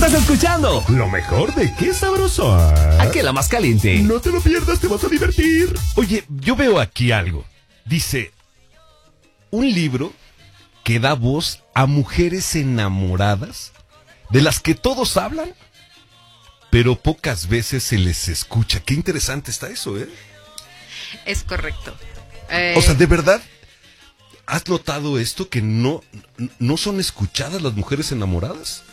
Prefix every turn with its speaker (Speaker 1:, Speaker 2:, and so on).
Speaker 1: Estás escuchando
Speaker 2: lo mejor de Qué Sabroso.
Speaker 1: Aquí la más caliente.
Speaker 2: No te lo pierdas, te vas a divertir. Oye, yo veo aquí algo. Dice, un libro que da voz a mujeres enamoradas, de las que todos hablan, pero pocas veces se les escucha. Qué interesante está eso, ¿eh?
Speaker 3: Es correcto.
Speaker 2: O sea, de verdad, ¿has notado esto? Que no son escuchadas las mujeres enamoradas.